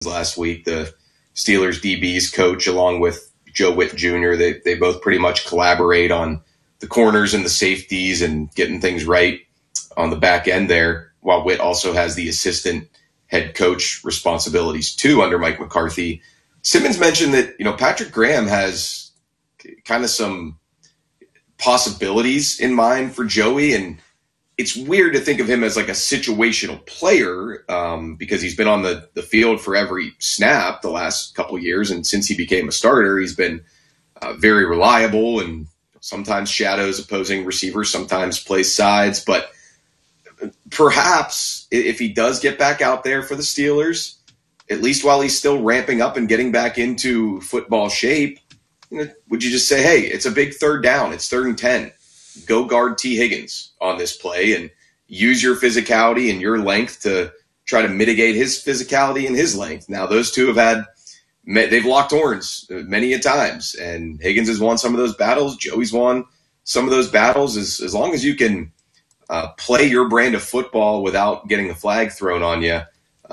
last week, the Steelers DBs coach, along with Joe Witt Jr. They both pretty much collaborate on the corners and the safeties and getting things right on the back end there, while Witt also has the assistant head coach responsibilities too under Mike McCarthy. Simmons mentioned that, Patrick Graham has kind of some possibilities in mind for Joey, and it's weird to think of him as like a situational player because he's been on the field for every snap the last couple of years, and since he became a starter, he's been very reliable and sometimes shadows opposing receivers, sometimes plays sides. But perhaps if he does get back out there for the Steelers, at least while he's still ramping up and getting back into football shape, would you just say, hey, it's a big third down, it's 3rd and 10. Go guard T. Higgins on this play and use your physicality and your length to try to mitigate his physicality and his length. Now, those two they've locked horns many a times, and Higgins has won some of those battles. Joey's won some of those battles. As long as you can play your brand of football without getting the flag thrown on you,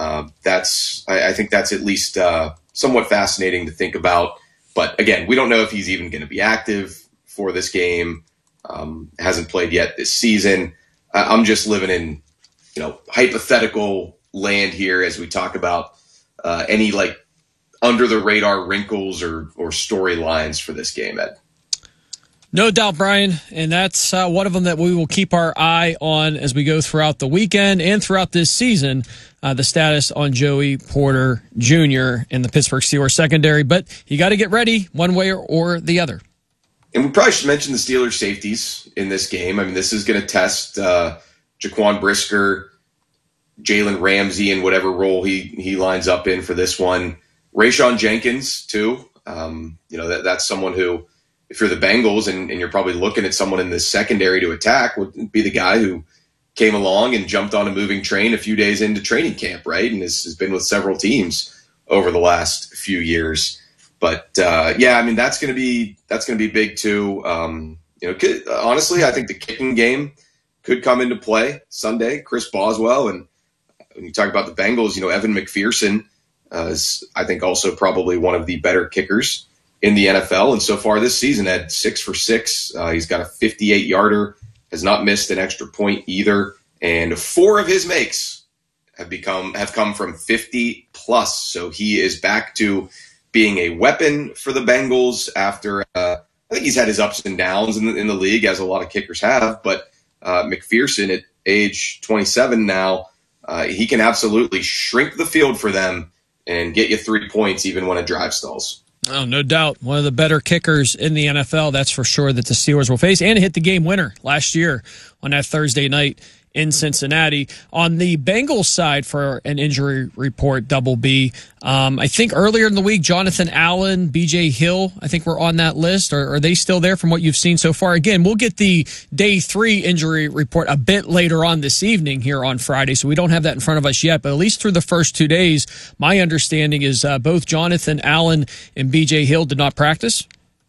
I think that's at least somewhat fascinating to think about. But again, we don't know if he's even going to be active for this game. Hasn't played yet this season. I'm just living in, hypothetical land here as we talk about any under the radar wrinkles or storylines for this game, Ed. No doubt, Brian, and that's one of them that we will keep our eye on as we go throughout the weekend and throughout this season, the status on Joey Porter Jr. in the Pittsburgh Steelers secondary. But you got to get ready one way or the other. And we probably should mention the Steelers safeties in this game. I mean, this is going to test Jaquan Brisker, Jalen Ramsey in whatever role he lines up in for this one. Rayshon Jenkins, too. That's someone who, if you're the Bengals and you're probably looking at someone in the secondary to attack, would be the guy who came along and jumped on a moving train a few days into training camp, right? And has been with several teams over the last few years. But that's going to be big too. Honestly, I think the kicking game could come into play Sunday. Chris Boswell, and when you talk about the Bengals, Evan McPherson is, I think, also probably one of the better kickers in the NFL. And so far this season, had 6 for 6. He's got a 58-yarder, has not missed an extra point either, and 4 of his makes have come from 50 plus. So he is back to being a weapon for the Bengals after I think he's had his ups and downs in the league, as a lot of kickers have. But McPherson, at age 27 now, he can absolutely shrink the field for them and get you 3 points even when a drive stalls. Oh, no doubt. One of the better kickers in the NFL, that's for sure, that the Steelers will face, and hit the game winner last year on that Thursday night in Cincinnati. On the Bengals side, for an injury report, Double B, I think earlier in the week, Jonathan Allen, B.J. Hill, I think were on that list. Are they still there from what you've seen so far? Again, we'll get the day 3 injury report a bit later on this evening here on Friday, so we don't have that in front of us yet. But at least through the first 2 days, my understanding is both Jonathan Allen and B.J. Hill did not practice.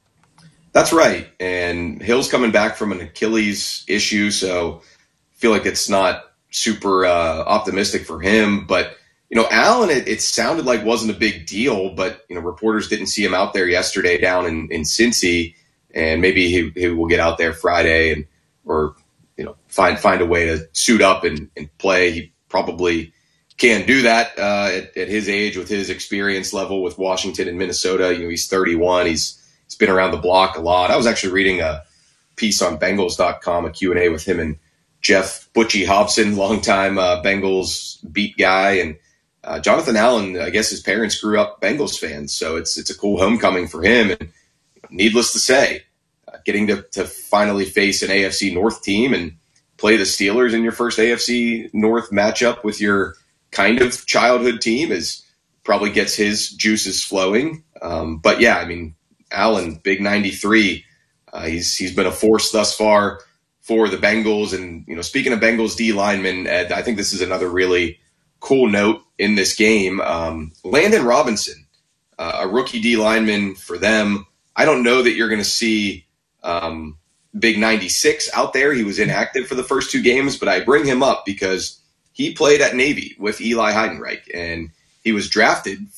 That's right. And Hill's coming back from an Achilles issue, so feel like it's not super optimistic for him. But, Allen, it sounded like wasn't a big deal, but, reporters didn't see him out there yesterday down in Cincy, and maybe he will get out there Friday or find a way to suit up and play. He probably can do that at his age with his experience level with Washington and Minnesota. He's 31. He's been around the block a lot. I was actually reading a piece on Bengals.com, a Q&A with him and Jeff Butchie Hobson, longtime Bengals beat guy. And Jonathan Allen, I guess his parents grew up Bengals fans, so it's a cool homecoming for him. And needless to say, getting to finally face an AFC North team and play the Steelers in your first AFC North matchup with your kind of childhood team probably gets his juices flowing. But yeah, Allen, big 93. He's been a force thus far for the Bengals. And, speaking of Bengals D linemen, Ed, I think this is another really cool note in this game. Landon Robinson, a rookie D lineman for them. I don't know that you're going to see big 96 out there. He was inactive for the first 2 games, but I bring him up because he played at Navy with Eli Heidenreich, and he was drafted